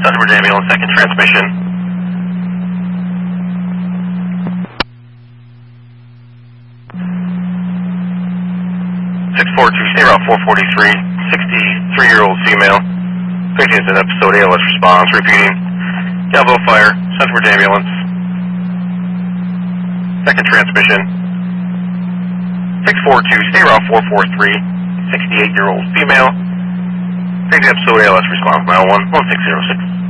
Thunderbird ambulance, second transmission. Stay route 443, 63-year-old female. Patient is an episode ALS response. Repeating. Galvo fire, Thunderbird ambulance. Second transmission. 642, stay route 443, 68-year-old female. Patient episode ALS response, mile 1, 1606.